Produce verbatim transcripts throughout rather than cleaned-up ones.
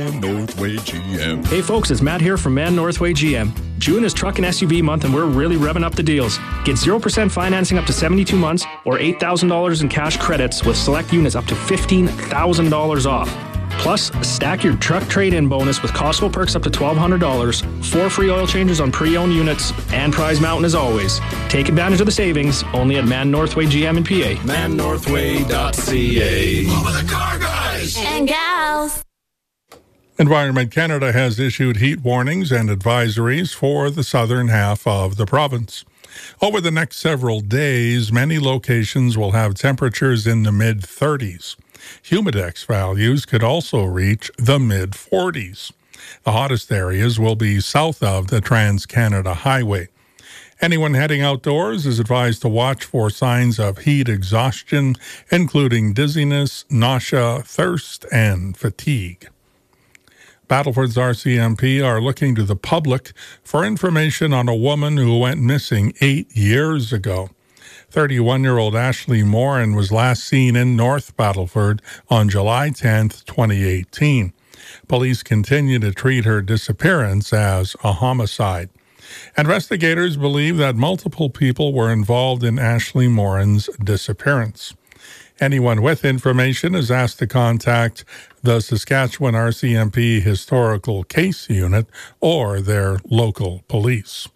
Man Northway G M. Hey folks, it's Matt here from Man Northway G M. June is truck and S U V month and we're really revving up the deals. Get zero percent financing up to seventy-two months or eight thousand dollars in cash credits with select units up to fifteen thousand dollars off. Plus, stack your truck trade-in bonus with Costco perks up to twelve hundred dollars, four free oil changes on pre-owned units, and Prize Mountain as always. Take advantage of the savings only at Man Northway G M in P A. man northway dot c a. Home of the car guys and gals. Environment Canada has issued heat warnings and advisories for the southern half of the province. Over the next several days, many locations will have temperatures in the mid-thirties. Humidex values could also reach the mid-forties. The hottest areas will be south of the Trans-Canada Highway. Anyone heading outdoors is advised to watch for signs of heat exhaustion, including dizziness, nausea, thirst, and fatigue. Battleford's R C M P are looking to the public for information on a woman who went missing eight years ago. thirty-one-year-old Ashley Morin was last seen in North Battleford on July tenth, twenty eighteen. Police continue to treat her disappearance as a homicide. Investigators believe that multiple people were involved in Ashley Morin's disappearance. Anyone with information is asked to contact the Saskatchewan R C M P Historical Case Unit or their local police.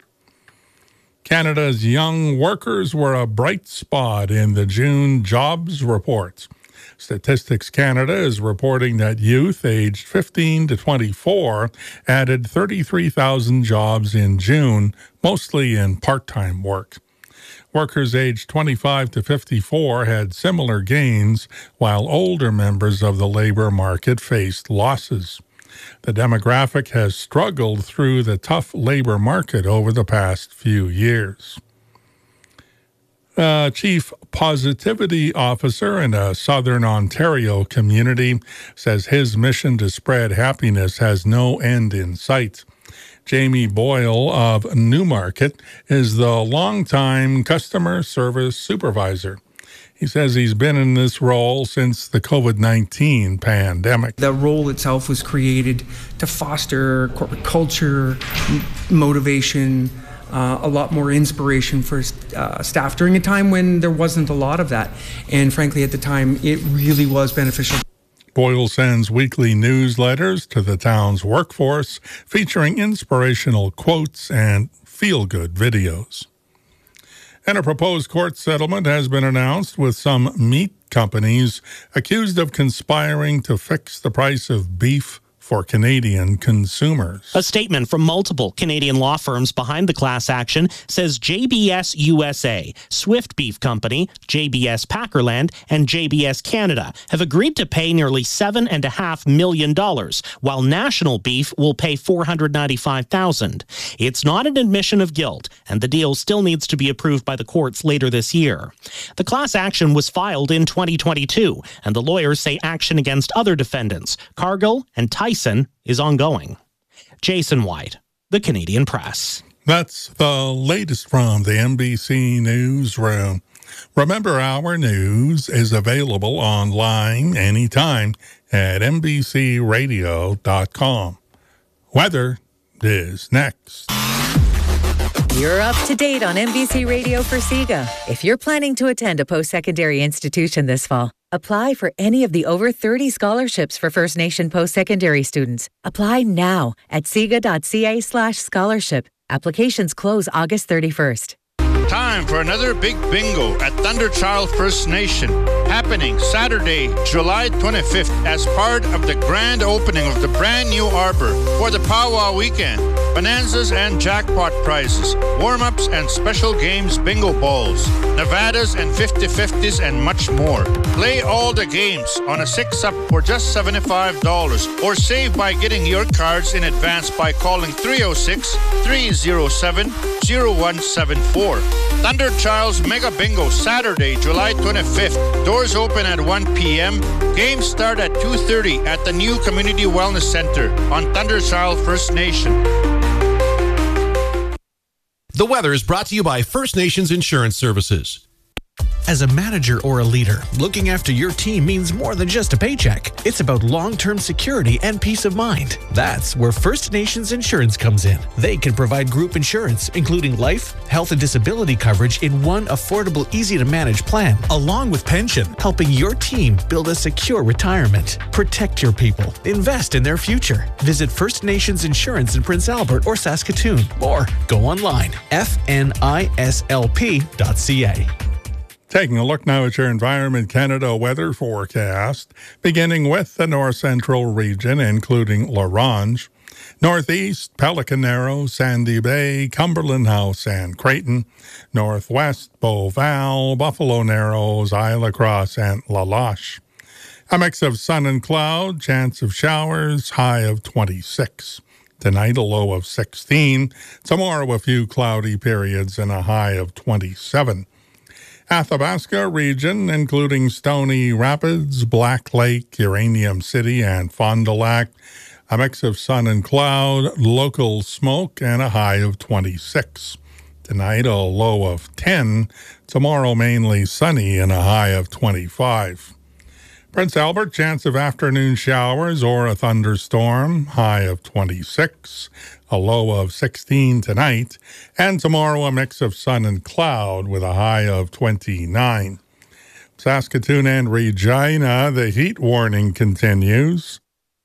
Canada's young workers were a bright spot in the June jobs report. Statistics Canada is reporting that youth aged fifteen to twenty-four added thirty-three thousand jobs in June, mostly in part-time work. Workers aged twenty-five to fifty-four had similar gains, while older members of the labor market faced losses. The demographic has struggled through the tough labor market over the past few years. A chief positivity officer in a southern Ontario community says his mission to spread happiness has no end in sight. Jamie Boyle of Newmarket is the longtime customer service supervisor. He says he's been in this role since the covid nineteen pandemic. The role itself was created to foster corporate culture, m- motivation, uh, a lot more inspiration for uh, staff during a time when there wasn't a lot of that. And frankly, at the time, it really was beneficial. Boyle sends weekly newsletters to the town's workforce featuring inspirational quotes and feel-good videos. And a proposed court settlement has been announced with some meat companies accused of conspiring to fix the price of beef for Canadian consumers. A statement from multiple Canadian law firms behind the class action says J B S U S A, Swift Beef Company, J B S Packerland, and J B S Canada have agreed to pay nearly seven point five million dollars, while National Beef will pay four hundred ninety-five thousand dollars. It's not an admission of guilt, and the deal still needs to be approved by the courts later this year. The class action was filed in twenty twenty-two, and the lawyers say action against other defendants, Cargill and Tyson, is ongoing. Jason White, The Canadian Press. That's the latest from the N B C Newsroom. Remember, our news is available online anytime at n b c radio dot com. Weather is next. You're up to date on N B C Radio for SIGA. If you're planning to attend a post-secondary institution this fall, apply for any of the over thirty scholarships for First Nation post-secondary students. Apply now at siga.ca slash scholarship. Applications close August thirty-first. Time for another big bingo at Thunderchild First Nation, happening Saturday, July twenty-fifth, as part of the grand opening of the brand new arbor for the Powwow Weekend. Bonanzas and jackpot prizes, warm-ups and special games bingo balls, Nevadas and fifty-fifties and much more. Play all the games on a six-up for just seventy-five dollars or save by getting your cards in advance by calling three oh six, three oh seven, oh one seven four. Thunderchild's Mega Bingo, Saturday, July twenty-fifth. Doors open at one p.m. Games start at two thirty at the new Community Wellness Center on Thunderchild First Nation. The weather is brought to you by First Nations Insurance Services. As a manager or a leader, looking after your team means more than just a paycheck. It's about long-term security and peace of mind. That's where First Nations Insurance comes in. They can provide group insurance, including life, health, and disability coverage in one affordable, easy-to-manage plan, along with pension, helping your team build a secure retirement. Protect your people. Invest in their future. Visit First Nations Insurance in Prince Albert or Saskatoon, or go online, f n i s l p dot c a. Taking a look now at your Environment Canada weather forecast, beginning with the north central region, including La Ronge, northeast, Pelican Narrow, Sandy Bay, Cumberland House, and Creighton, northwest, Beauval, Buffalo Narrows, Isla Crosse, and La Loche. A mix of sun and cloud, chance of showers, high of twenty-six. Tonight, a low of sixteen. Tomorrow, a few cloudy periods and a high of twenty-seven. Athabasca region, including Stony Rapids, Black Lake, Uranium City, and Fond du Lac. A mix of sun and cloud, local smoke, and a high of twenty-six. Tonight, a low of ten. Tomorrow, mainly sunny and a high of twenty-five. Prince Albert, chance of afternoon showers or a thunderstorm, high of twenty-six, a low of sixteen tonight, and tomorrow a mix of sun and cloud with a high of twenty-nine. Saskatoon and Regina, the heat warning continues.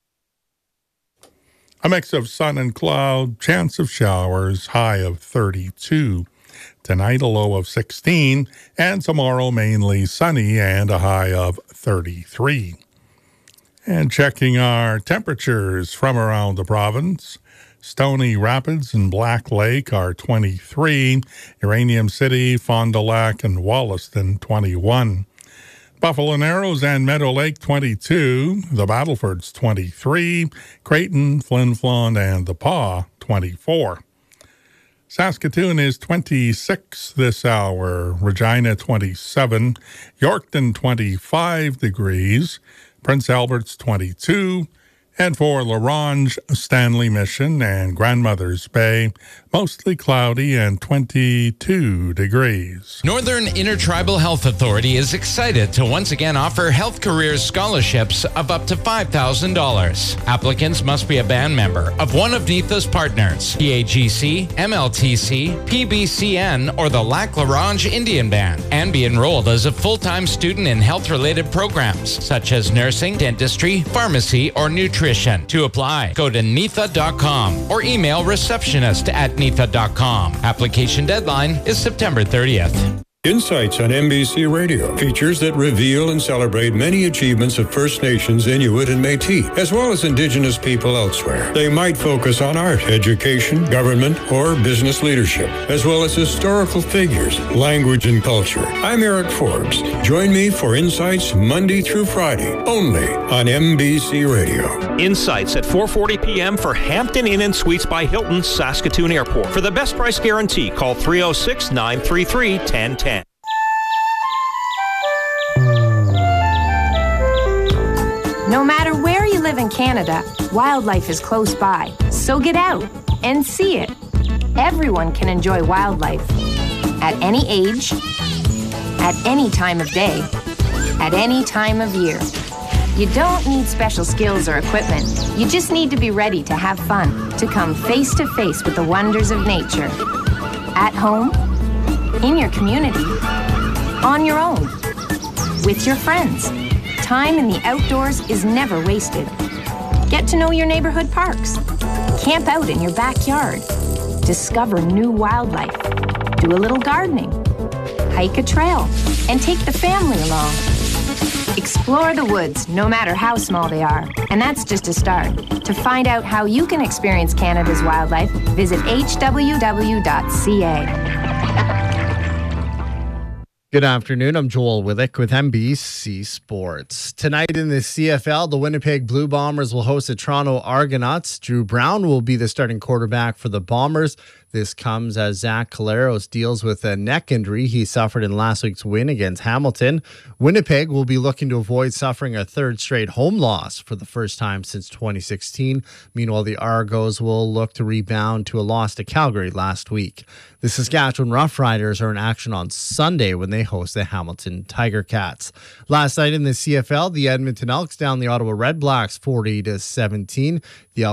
A mix of sun and cloud, chance of showers, high of thirty-two. Tonight, a low of sixteen, and tomorrow mainly sunny and a high of thirty-three. And checking our temperatures from around the province, Stony Rapids and Black Lake are twenty-three, Uranium City, Fond du Lac, and Wollaston twenty-one. Buffalo Narrows and Meadow Lake twenty-two, the Battlefords twenty-three, Creighton, Flin Flon, and the Pas twenty-four. Saskatoon is twenty-six this hour, Regina twenty-seven, Yorkton twenty-five degrees, Prince Albert's twenty-two, and for La Ronge, Stanley Mission, and Grandmother's Bay, mostly cloudy and twenty-two degrees. Northern Intertribal Health Authority is excited to once again offer health careers scholarships of up to five thousand dollars. Applicants must be a band member of one of N I T Ha's partners, P A G C, M L T C, P B C N, or the Lac La Ronge Indian Band, and be enrolled as a full-time student in health-related programs such as nursing, dentistry, pharmacy, or nutrition. To apply, go to N I T H A dot com or email receptionist at N I T H A dot com. Application deadline is September thirtieth. Insights on M B C Radio, features that reveal and celebrate many achievements of First Nations, Inuit, and Métis, as well as Indigenous people elsewhere. They might focus on art, education, government, or business leadership, as well as historical figures, language, and culture. I'm Eric Forbes. Join me for Insights Monday through Friday, only on M B C Radio. Insights at four forty p.m. for Hampton Inn and Suites by Hilton, Saskatoon Airport. For the best price guarantee, call three oh six, nine three three, one oh one oh. No matter where you live in Canada, wildlife is close by. So get out and see it. Everyone can enjoy wildlife at any age, at any time of day, at any time of year. You don't need special skills or equipment. You just need to be ready to have fun, to come face to face with the wonders of nature. At home, in your community, on your own, with your friends. Time in the outdoors is never wasted. Get to know your neighborhood parks. Camp out in your backyard. Discover new wildlife. Do a little gardening. Hike a trail and take the family along. Explore the woods, no matter how small they are. And that's just a start. To find out how you can experience Canada's wildlife, visit h w w dot c a. Good afternoon. I'm Joel Willick with N B C Sports. Tonight in the C F L, the Winnipeg Blue Bombers will host the Toronto Argonauts. Drew Brown will be the starting quarterback for the Bombers. This comes as Zach Collaros deals with a neck injury he suffered in last week's win against Hamilton. Winnipeg will be looking to avoid suffering a third straight home loss for the first time since twenty sixteen. Meanwhile, the Argos will look to rebound to a loss to Calgary last week. The Saskatchewan Roughriders are in action on Sunday when they host the Hamilton Tiger Cats. Last night in the C F L, the Edmonton Elks down the Ottawa Red Blacks forty to seventeen. The